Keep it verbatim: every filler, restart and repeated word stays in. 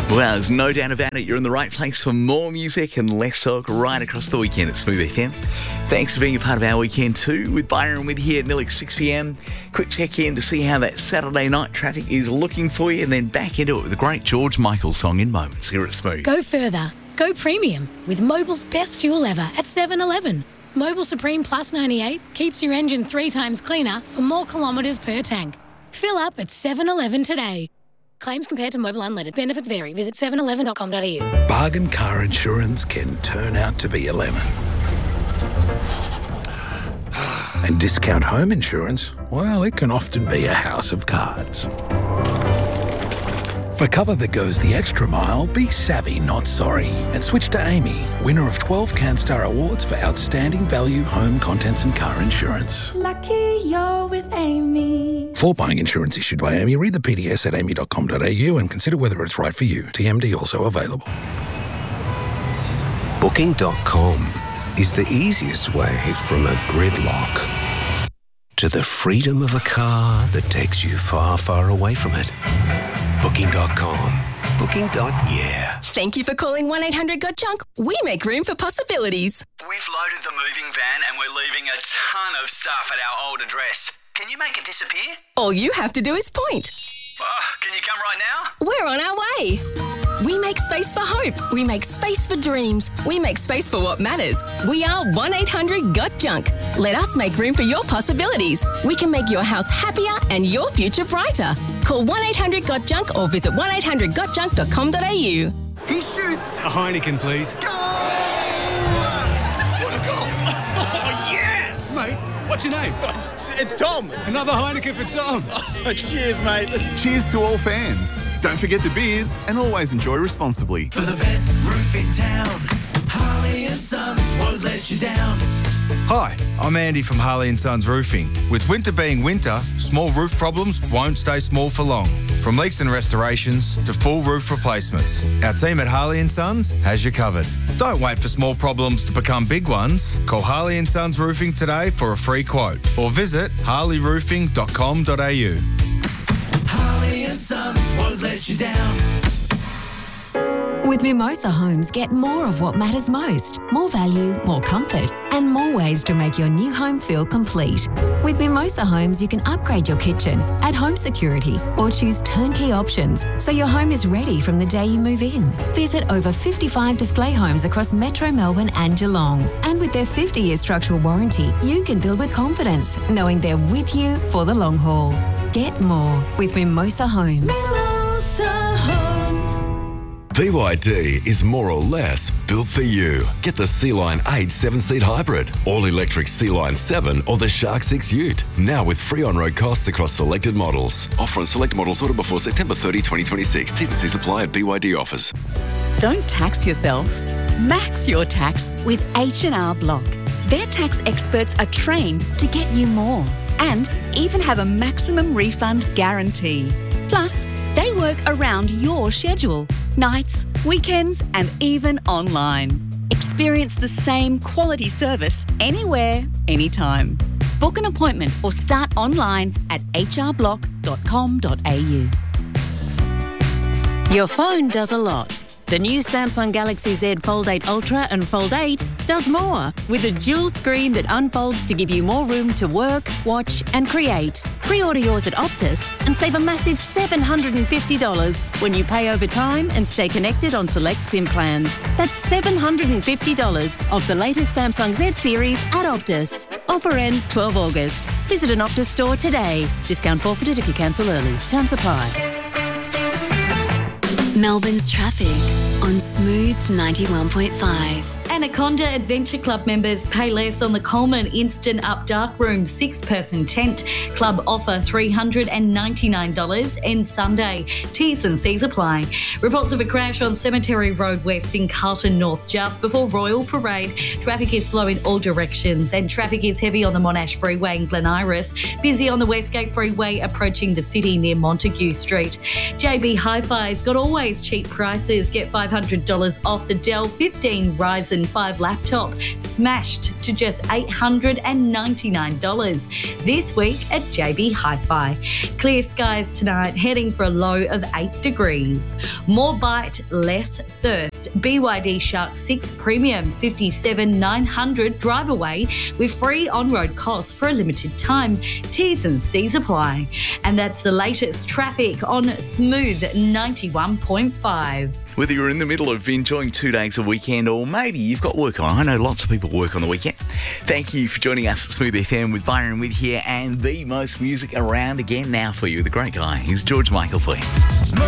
Well, there's no doubt about it. You're in the right place for more music and less talk right across the weekend at Smooth F M. Thanks for being a part of our weekend too. With Byron with you here at nearly six p.m. Quick check in to see how that Saturday night traffic is looking for you, and then back into it with a great George Michael song in moments here at Smooth. Go further. Go premium with Mobil's best fuel ever at seven eleven. Mobil Supreme Plus ninety-eight keeps your engine three times cleaner for more kilometres per tank. Fill up at seven eleven today. Claims compared to Mobil Unleaded. Benefits vary. Visit seven eleven dot com dot a u. Bargain car insurance can turn out to be a lemon. And discount home insurance, well, it can often be a house of cards. For cover that goes the extra mile, be savvy, not sorry. And switch to Amy, winner of twelve CanStar Awards for outstanding value home contents and car insurance. Lucky you're with Amy. For buying insurance issued by Amy, read the P D S at amy dot com dot a u and consider whether it's right for you. T M D also available. Booking dot com is the easiest way from a gridlock to the freedom of a car that takes you far, far away from it. Booking dot com. Booking. Yeah. Thank you for calling one eight hundred got junk. We make room for possibilities. We've loaded the moving van and we're leaving a ton of stuff at our old address. Can you make it disappear? All you have to do is point. Oh, can you come right now? We're on our way. We make space for hope. We make space for dreams. We make space for what matters. We are one eight hundred got junk. Let us make room for your possibilities. We can make your house happier and your future brighter. Call one eight hundred got junk or visit one eight hundred got junk dot com dot a u. He shoots. A Heineken, please. Go! What a goal! Oh, yes! Mate, what's your name? It's, it's Tom. Another Heineken for Tom. Oh, cheers, mate. Cheers to all fans. Don't forget the beers and always enjoy responsibly. For the best roof in town, Harley and Sons won't let you down. Hi, I'm Andy from Harley and Sons Roofing. With winter being winter, small roof problems won't stay small for long. From leaks and restorations to full roof replacements, our team at Harley and Sons has you covered. Don't wait for small problems to become big ones. Call Harley and Sons Roofing today for a free quote or visit harley roofing dot com dot a u. Harley and Sons won't let you down. With Mimosa Homes, get more of what matters most. More value, more comfort, and more ways to make your new home feel complete. With Mimosa Homes, you can upgrade your kitchen, add home security, or choose turnkey options so your home is ready from the day you move in. Visit over fifty-five display homes across Metro Melbourne and Geelong. And with their fifty-year structural warranty, you can build with confidence, knowing they're with you for the long haul. Get more with Mimosa Homes. Mimosa Homes. B Y D is more or less built for you. Get the C-Line eight seven-seat hybrid, all-electric C-Line seven or the Shark six Ute. Now with free on-road costs across selected models. Offer on select models ordered before September thirtieth, twenty twenty-six. T's and C's apply at B Y D offers. Don't tax yourself. Max your tax with H and R Block. Their tax experts are trained to get you more and even have a maximum refund guarantee. Plus, they work around your schedule, nights, weekends, and even online. Experience the same quality service anywhere, anytime. Book an appointment or start online at h r block dot com dot a u. Your phone does a lot. The new Samsung Galaxy Z Fold eight Ultra and Fold eight does more with a dual screen that unfolds to give you more room to work, watch and create. Pre-order yours at Optus and save a massive seven hundred fifty dollars when you pay over time and stay connected on select SIM plans. That's seven hundred fifty dollars off the latest Samsung Z series at Optus. Offer ends twelfth of August. Visit an Optus store today. Discount forfeited if you cancel early. Terms apply. Melbourne's traffic on Smooth ninety-one point five. Anaconda Adventure Club members pay less on the Coleman Instant Up Dark Room six-person tent. Club offer three hundred ninety-nine dollars and Sunday. T's and C's apply. Reports of a crash on Cemetery Road West in Carlton North just before Royal Parade. Traffic is slow in all directions and traffic is heavy on the Monash Freeway in Glen Iris. Busy on the Westgate Freeway approaching the city near Montague Street. J B Hi-Fi's got always cheap prices. Get five hundred dollars off the Dell fifteen Ryzen five laptop, smashed to to just eight hundred ninety-nine dollars this week at J B Hi-Fi. Clear skies tonight, heading for a low of eight degrees. More bite, less thirst. B Y D Shark six Premium fifty-seven thousand nine hundred drive away with free on-road costs for a limited time. T's and C's apply. And that's the latest traffic on Smooth ninety-one point five. Whether you're in the middle of enjoying two days a weekend or maybe you've got work on, I know lots of people work on the weekend. Thank you for joining us at Smooth F M with Byron Widd here, and the most music around again now for you. The great guy, he's George Michael for you.